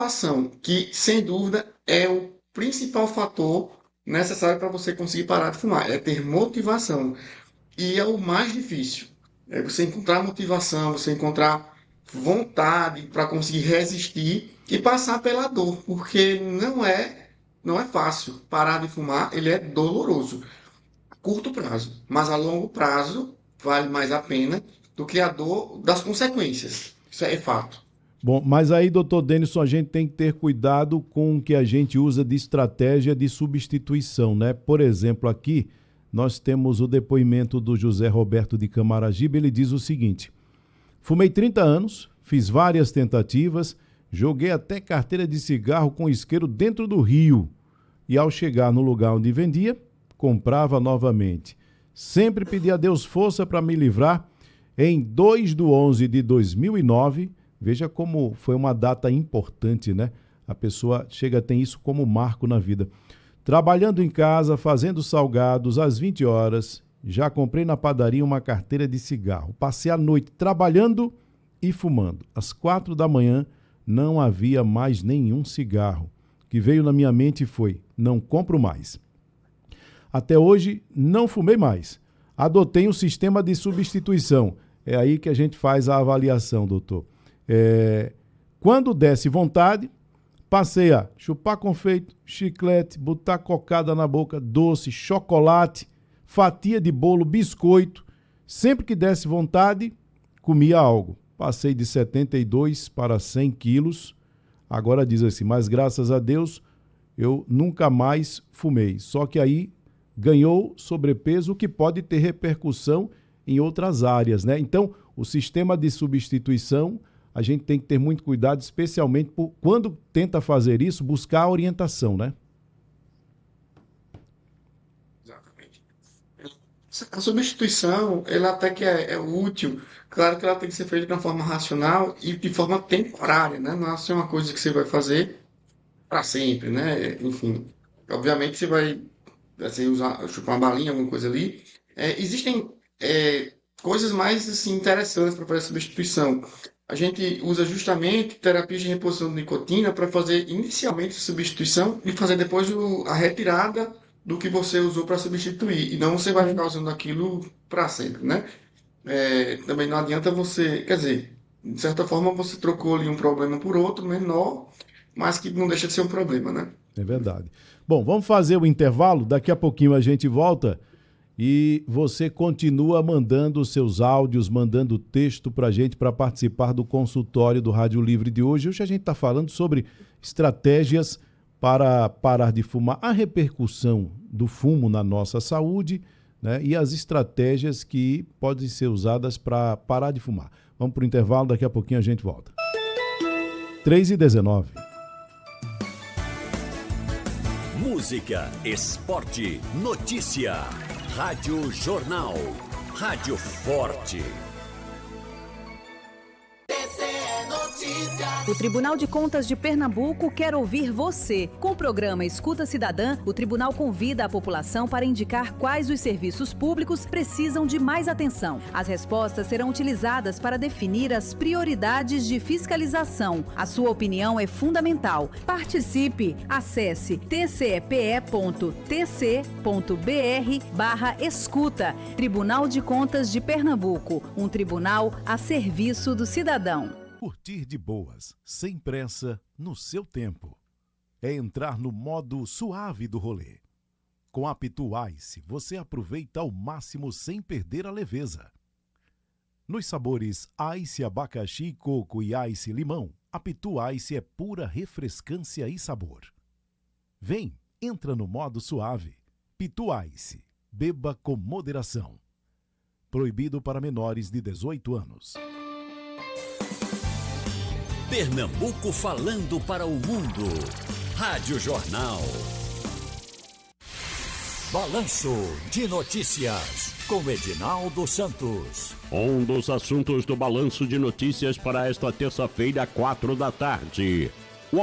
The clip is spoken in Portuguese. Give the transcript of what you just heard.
motivação, que sem dúvida é o principal fator necessário para você conseguir parar de fumar, é ter motivação. E é o mais difícil. É você encontrar motivação, você encontrar vontade para conseguir resistir e passar pela dor, porque não é fácil. Parar de fumar, ele é doloroso a curto prazo, mas a longo prazo vale mais a pena do que a dor das consequências. Isso é fato. Bom, mas aí, doutor Denison, a gente tem que ter cuidado com o que a gente usa de estratégia de substituição, né? Por exemplo, aqui nós temos o depoimento do José Roberto de Camaragibe. Ele diz o seguinte: fumei 30 anos, fiz várias tentativas, joguei até carteira de cigarro com isqueiro dentro do rio. E ao chegar no lugar onde vendia, comprava novamente. Sempre pedi a Deus força para me livrar. Em 2/11/2009, veja como foi uma data importante, né? A pessoa chega a ter isso como marco na vida. Trabalhando em casa, fazendo salgados, às 20 horas, já comprei na padaria uma carteira de cigarro. Passei a noite trabalhando e fumando. Às 4 da manhã, não havia mais nenhum cigarro. O que veio na minha mente foi: não compro mais. Até hoje, não fumei mais. Adotei um sistema de substituição. É aí que a gente faz a avaliação, doutor. Quando desse vontade, passei a chupar confeito, chiclete, botar cocada na boca, doce, chocolate, fatia de bolo, biscoito. Sempre que desse vontade, comia algo. Passei de 72 para 100 quilos. Agora diz assim: mas graças a Deus eu nunca mais fumei. Só que aí ganhou sobrepeso, que pode ter repercussão em outras áreas, né? Então, o sistema de substituição, a gente tem que ter muito cuidado, especialmente quando tenta fazer isso, buscar a orientação, né? Exatamente. A substituição, ela até que é útil. Claro que ela tem que ser feita de uma forma racional e de forma temporária, né? Não é assim uma coisa que você vai fazer para sempre, né? Enfim, obviamente você vai assim, usar, chupar uma balinha, alguma coisa ali. Existem coisas mais assim, interessantes para fazer a substituição. A gente usa justamente terapias de reposição de nicotina para fazer inicialmente a substituição e fazer depois a retirada do que você usou para substituir. E não você vai ficar usando aquilo para sempre, né? Também não adianta você, quer dizer, de certa forma você trocou ali um problema por outro menor, mas que não deixa de ser um problema, né? É verdade. Bom, vamos fazer o intervalo, daqui a pouquinho a gente volta e você continua mandando os seus áudios, mandando texto para a gente para participar do consultório do Rádio Livre de hoje. Hoje a gente está falando sobre estratégias para parar de fumar, a repercussão do fumo na nossa saúde, né, e as estratégias que podem ser usadas para parar de fumar. Vamos para o intervalo, daqui a pouquinho a gente volta. 3h19. Música, esporte, notícia. Rádio Jornal. Rádio Forte. O Tribunal de Contas de Pernambuco quer ouvir você. Com o programa Escuta Cidadã, o tribunal convida a população para indicar quais os serviços públicos precisam de mais atenção. As respostas serão utilizadas para definir as prioridades de fiscalização. A sua opinião é fundamental. Participe. Acesse tcepe.tc.br/escuta. Tribunal de Contas de Pernambuco, um tribunal a serviço do cidadão. Curtir de boas, sem pressa, no seu tempo. É entrar no modo suave do rolê. Com a Pitu Ice, você aproveita ao máximo sem perder a leveza. Nos sabores Ice abacaxi, coco e Ice limão, a Pitu Ice é pura refrescância e sabor. Vem, entra no modo suave. Pitu Ice, beba com moderação. Proibido para menores de 18 anos. Pernambuco falando para o mundo. Rádio Jornal. Balanço de Notícias, com Edinaldo Santos. Um dos assuntos do Balanço de Notícias para esta terça-feira, 4 da tarde.